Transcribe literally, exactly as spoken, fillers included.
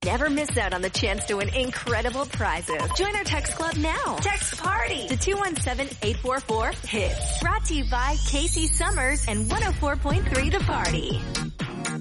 never miss out on the chance to win incredible prizes. Join our text club now. Text PARTY to two one seven, eight four four, HITS. Brought to you by Casey Summers and one oh four point three The Party.